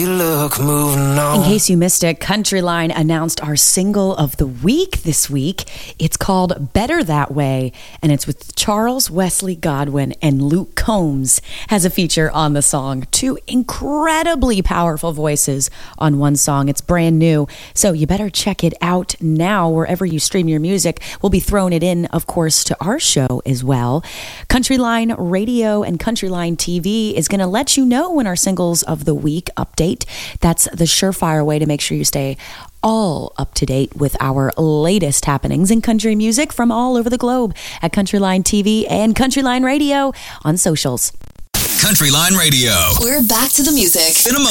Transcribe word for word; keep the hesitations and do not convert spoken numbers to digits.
You look moving on. In case you missed it, Countryline announced our single of the week this week. It's called Better That Way, and it's with Charles Wesley Godwin, and Luke Combs has a feature on the song. Two incredibly powerful voices on one song. It's brand new, so you better check it out now wherever you stream your music. We'll be throwing it in, of course, to our show as well. Countryline Radio and Countryline T V is going to let you know when our singles of the week update. That's the surefire way to make sure you stay all up to date with our latest happenings in country music from all over the globe at Countryline T V and Countryline Radio on socials. Countryline Radio. We're back to the music. In a moment.